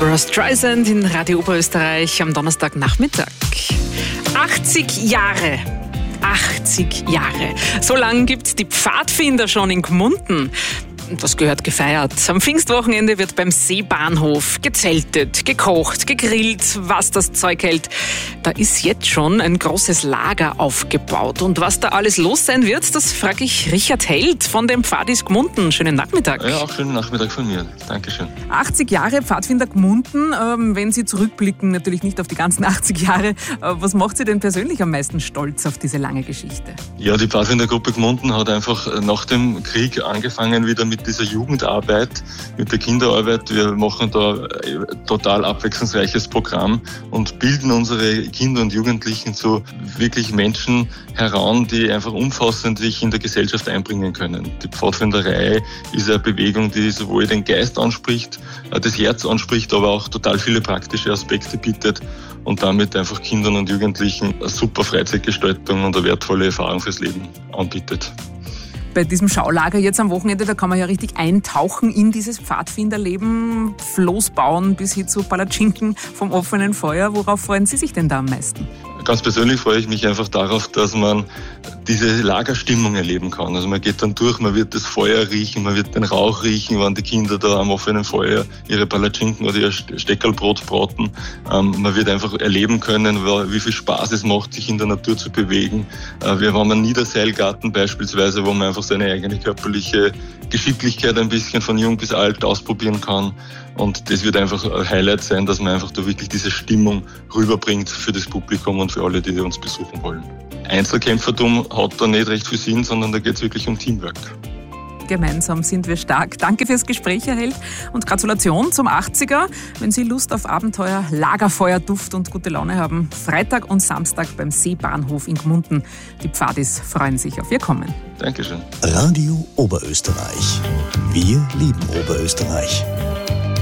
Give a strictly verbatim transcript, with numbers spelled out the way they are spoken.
Barbara Streisand in Radio Oberösterreich am Donnerstagnachmittag. achtzig Jahre. achtzig Jahre. So lange gibt's die Pfadfinder schon in Gmunden. Das gehört gefeiert. Am Pfingstwochenende wird beim Seebahnhof gezeltet, gekocht, gegrillt, was das Zeug hält. Da ist jetzt schon ein großes Lager aufgebaut. Und was da alles los sein wird, das frage ich Richard Held von den Pfadis Gmunden. Schönen Nachmittag. Ja, auch schönen Nachmittag von mir. Dankeschön. achtzig Jahre Pfadfinder Gmunden. Ähm, wenn Sie zurückblicken, natürlich nicht auf die ganzen achtzig Jahre, äh, was macht Sie denn persönlich am meisten stolz auf diese lange Geschichte? Ja, die Pfadfindergruppe Gmunden hat einfach nach dem Krieg angefangen wieder mit dieser Jugendarbeit, mit der Kinderarbeit. Wir machen da ein total abwechslungsreiches Programm und bilden unsere Kinder und Jugendlichen zu wirklich Menschen heran, die einfach umfassend sich in der Gesellschaft einbringen können. Die Pfadfinderei ist eine Bewegung, die sowohl den Geist anspricht, das Herz anspricht, aber auch total viele praktische Aspekte bietet und damit einfach Kindern und Jugendlichen eine super Freizeitgestaltung und eine wertvolle Erfahrung fürs Leben anbietet. Bei diesem Schaulager jetzt am Wochenende, da kann man ja richtig eintauchen in dieses Pfadfinderleben, Floß bauen bis hin zu Palatschinken vom offenen Feuer. Worauf freuen Sie sich denn da am meisten? Ganz persönlich freue ich mich einfach darauf, dass man diese Lagerstimmung erleben kann. Also man geht dann durch, man wird das Feuer riechen, man wird den Rauch riechen, wenn die Kinder da am offenen Feuer ihre Palatschinken oder ihr Steckerlbrot braten. Ähm, man wird einfach erleben können, wie viel Spaß es macht, sich in der Natur zu bewegen. Äh, wir haben einen Niederseilgarten beispielsweise, wo man einfach seine eigene körperliche Geschicklichkeit ein bisschen von jung bis alt ausprobieren kann. Und das wird einfach ein Highlight sein, dass man einfach da wirklich diese Stimmung rüberbringt für das Publikum und für alle, die uns besuchen wollen. Einzelkämpfertum hat da nicht recht viel Sinn, sondern da geht es wirklich um Teamwork. Gemeinsam sind wir stark. Danke fürs Gespräch, Herr Held. Und Gratulation zum achtziger. Wenn Sie Lust auf Abenteuer, Lagerfeuer, Duft und gute Laune haben, Freitag und Samstag beim Seebahnhof in Gmunden. Die Pfadis freuen sich auf Ihr Kommen. Dankeschön. Radio Oberösterreich. Wir lieben Oberösterreich.